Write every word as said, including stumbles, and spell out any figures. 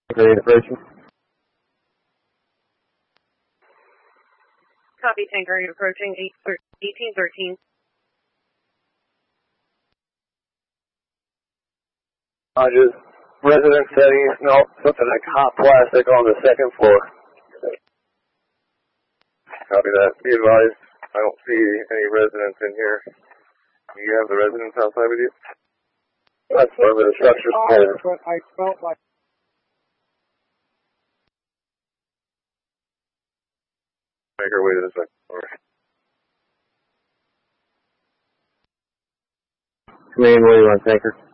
Tanker approaching. Copy, Tanker approaching eighteen thirteen. I just resident setting, no, something like hot plastic on the second floor. Copy that. Be advised, I don't see any residents in here. Do you have the residents outside with you? That's where the structure's cold. But I felt like Make our way to the second floor. Command, what do you want, Tanker?